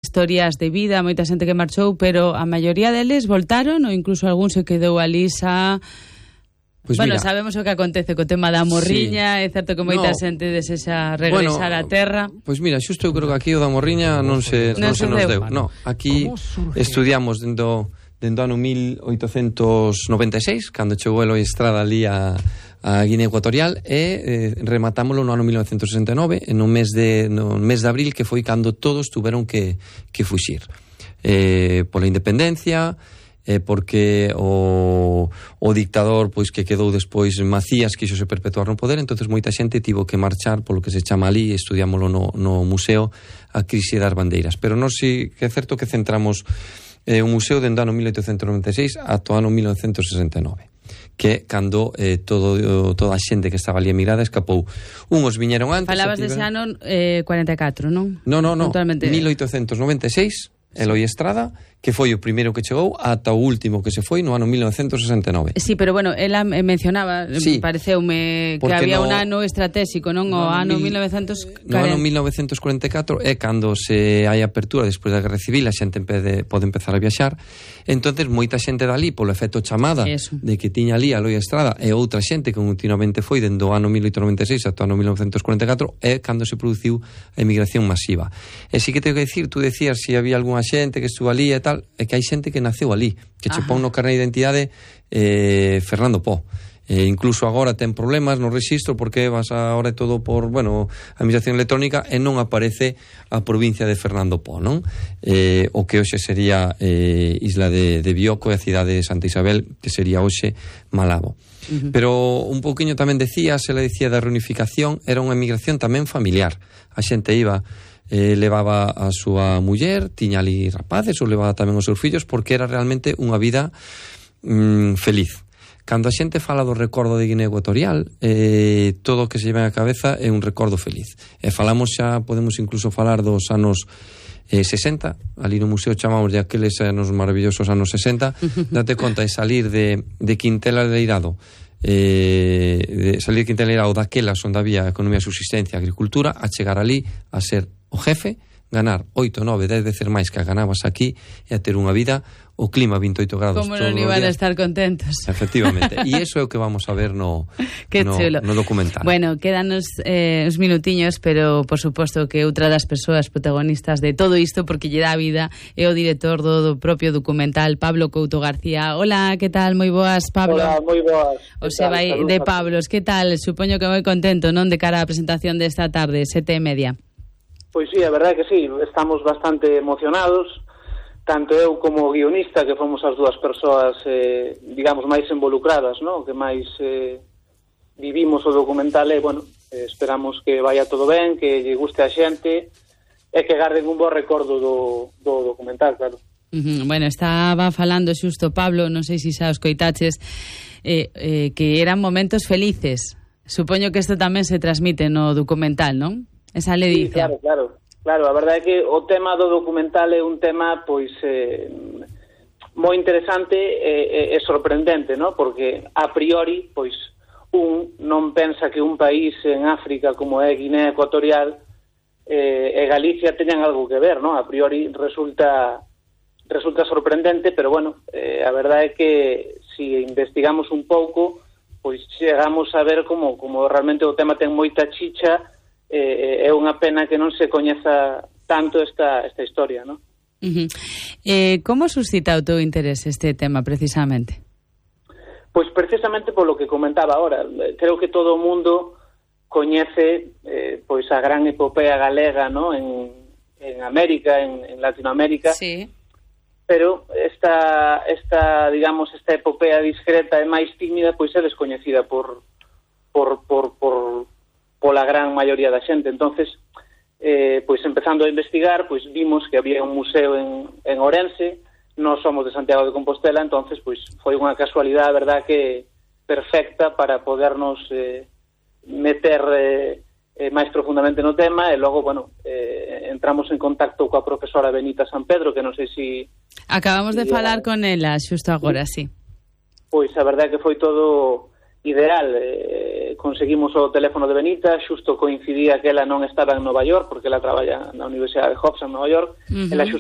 historias de vida, moita xente que marchou, pero a maioría deles voltaron ou incluso algún se quedou ali xa... Pues bueno, mira, sabemos o que acontece co tema da morriña, sí. É certo que moita xente desexa regresar á terra. Pois mira, xusto eu creo que aquí o da morriña non se nos deu. No, aquí estudiamos dentro ano 1896, cando chegou Eloi Estrada ali a Guinea Ecuatorial, e rematámoslo no ano 1969, no mes de abril, que foi cando todos tuveron que fuxir pola independencia, porque o dictador pois que quedou despois, Macías, quixo se perpetuar no poder, entonces moita xente tivo que marchar polo que se chama ali, estudiámoslo no museo, a crise das bandeiras. Pero non si que é certo que centramos o museo dende o ano 1896 ata o ano 1969, que cando toda a xente que estaba ali emigrada escapou. Uns viñeron antes... Falabas dese ano 44, non? Non, 1896, Eloi Estrada, que foi o primeiro que chegou, ata o último que se foi no ano 1969. Sí, pero bueno, ela mencionaba, sí, pareceume que había un ano estratégico, non? O ano 1940. No ano 1944 é cando se hai apertura despois da Guerra Civil, a xente pode empezar a viaxar. Entonces moita xente dali, polo efecto chamada de que tiña ali a Eloi Estrada, e outra xente que continuamente foi dende o ano 1896 ata o ano 1944, é cando se produciu a emigración masiva. E si que tengo que decir, tú decías si había algunha xente que estuvo ali e tal, é que hai xente que naceu ali, que che pon no carné de identidade Fernando Pó. Incluso agora ten problemas no rexistro porque vas agora todo por, bueno, a administración electrónica e non aparece a provincia de Fernando Pó, non? O que hoxe sería Isla de Bioko e a cidade de Santa Isabel, que sería hoxe Malabo. Pero un pouquiño tamén decía, se le decía da reunificación, era unha emigración tamén familiar. A xente iba... levaba a súa muller, tiña ali rapaces, ou levaba tamén os seus fillos, porque era realmente unha vida feliz. Cando a xente fala do recordo de Guinea Ecuatorial, todo o que se lleva a cabeza é un recordo feliz. E falamos xa, podemos incluso falar dos anos 60, ali no museo chamamos de aqueles anos maravillosos anos 60, date conta de salir de Quintela Leirado, salir de Quintela Leirado daquelas onde había economía, subsistencia, agricultura, a chegar ali a ser o jefe, ganar 8, 9, 10 veces máis que ganabas aquí e a ter unha vida, o clima 28 grados como non iban a estar contentos. Efectivamente, e iso é o que vamos a ver no documental. Bueno, quédanos uns minutiños, pero por suposto que outra das persoas protagonistas de todo isto, porque lle dá vida, é o director do propio documental, Pablo Couto García. Hola, que tal? Moi boas, Pablo. Hola, moi boas. O se vai de Pablos, que tal? Supoño que moi contento, non, de cara á presentación desta tarde, 7:30. Pois sí, a verdade é que sí, estamos bastante emocionados, tanto eu como o guionista, que fomos as dúas persoas, digamos, máis involucradas, ¿no? Que máis vivimos o documental, e, bueno, esperamos que vaya todo ben, que lle guste a xente, e que garden un bo recordo do documental, claro. Bueno, estaba falando xusto Pablo, non sei se xa os coitaches, que eran momentos felices. Supoño que isto tamén se transmite no documental, non? Esa ledicia. Sí, claro, a verdade é que o tema do documental é un tema pois moi interesante e sorprendente, ¿no? Porque a priori pois un non pensa que un país en África como é Guinea Ecuatorial e Galicia teñan algo que ver, ¿no? A priori resulta sorprendente, pero bueno, a verdade é que se investigamos un pouco, pois chegamos a ver como realmente o tema ten moita chicha. É unha pena que non se coñeza tanto esta historia, ¿no? Como suscita o teu interés este tema, precisamente? Pois precisamente polo que comentaba ahora. Creo que todo o mundo coñece pois a gran epopea galega, ¿no? En América, en Latinoamérica. Sí. Pero esta digamos, esta epopea discreta e máis tímida, pois é descoñecida pola gran maioría da xente. Entonces, pois empezando a investigar, pois vimos que había un museo en Ourense. Nós somos de Santiago de Compostela, entonces pois foi unha casualidade, a verdad, que perfecta para podernos meter máis profundamente no tema, e logo, bueno, entramos en contacto coa profesora Benita San Pedro, que non sei se... Acabamos de falar con ela xusto agora, sí. Pois a verdade é que foi todo ideal. Conseguimos o teléfono de Benita, xusto coincidía que ela non estaba en Nova York, porque ela traballa na Universidade de Hobson en Nova York. Ela